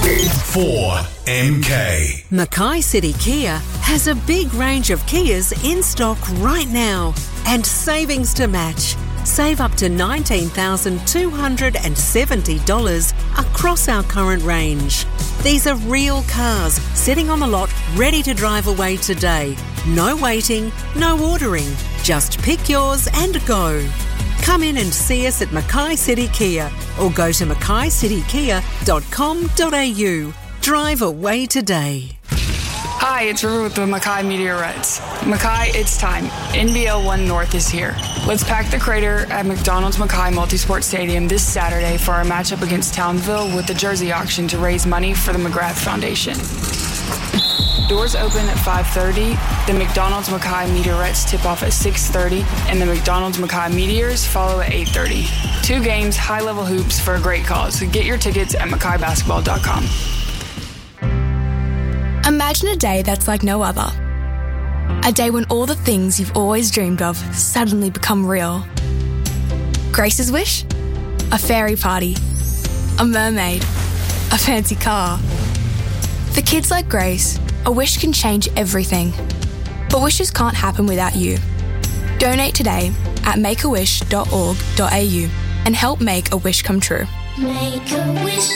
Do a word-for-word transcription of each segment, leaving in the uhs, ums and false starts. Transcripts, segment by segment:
four M K. Mackay City Kia has a big range of Kias in stock right now and savings to match. Save up to nineteen thousand two hundred seventy dollars across our current range. These are real cars sitting on the lot ready to drive away today. No waiting, no ordering. Just pick yours and go. Come in and see us at Mackay City Kia or go to mackay city kia dot com dot a u. Drive away today. Hi, it's River with the Mackay Meteorites. Mackay, it's time. N B L one North is here. Let's pack the crater at McDonald's Mackay Multisport Stadium this Saturday for our matchup against Townsville with the jersey auction to raise money for the McGrath Foundation. Doors open at five thirty. The McDonald's Mackay Meteorites tip off at six thirty, and the McDonald's Mackay Meteors follow at eight thirty. Two games, high-level hoops for a great cause. Get your tickets at mackay basketball dot com. Imagine a day that's like no other. A day when all the things you've always dreamed of suddenly become real. Grace's wish? A fairy party. A mermaid. A fancy car. For kids like Grace, a wish can change everything. But wishes can't happen without you. Donate today at make a wish dot org dot a u and help make a wish come true. Make a wish.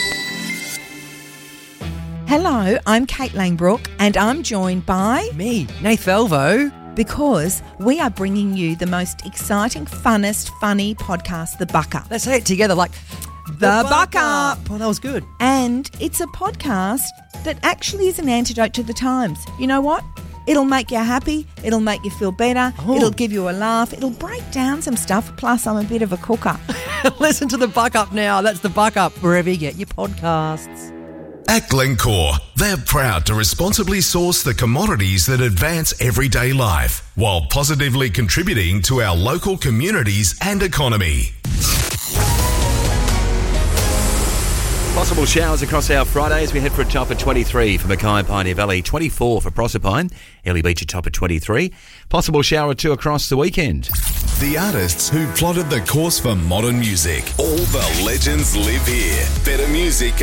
Hello, I'm Kate Langbrook and I'm joined by... Me, Nath Velvo. Because we are bringing you the most exciting, funnest, funny podcast, The Buck Up. Let's say it together like... The, the Buck, Buck Up. Up. Oh, that was good. And it's a podcast that actually is an antidote to the times. You know what? It'll make you happy. It'll make you feel better. Oh. It'll give you a laugh. It'll break down some stuff. Plus, I'm a bit of a cooker. Listen to The Buck Up now. That's The Buck Up, wherever you get your podcasts. At Glencore, they're proud to responsibly source the commodities that advance everyday life while positively contributing to our local communities and economy. Possible showers across our Fridays. We head for a top of twenty-three for Mackay and Pioneer Valley, twenty-four for Proserpine, Airlie Beach a top of twenty-three. Possible shower or two across the weekend. The artists who plotted the course for modern music. All the legends live here. Better music